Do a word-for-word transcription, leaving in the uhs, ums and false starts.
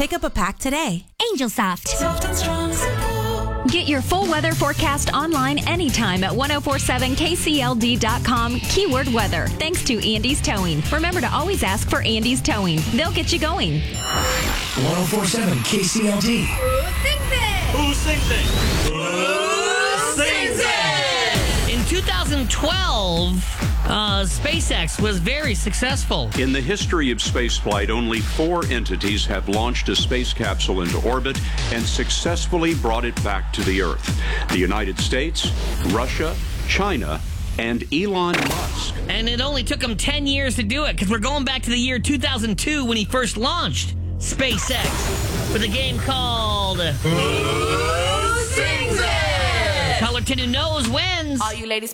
Pick up a pack today. Angelsoft. Soft and strong, simple. Get your full weather forecast online anytime at ten forty-seven K C L D dot com, keyword weather. Thanks to Andy's Towing. Remember to always ask for Andy's Towing. They'll get you going. ten forty-seven K C L D. Who sings it? Who sings it? In two thousand twelve, uh, SpaceX was very successful. In the history of spaceflight, only four entities have launched a space capsule into orbit and successfully brought it back to the Earth. The United States, Russia, China, and Elon Musk. And it only took him ten years to do it, because we're going back to the year two thousand two when he first launched SpaceX with a game called Who Sings It? Colorton Who Knows Wins. All you ladies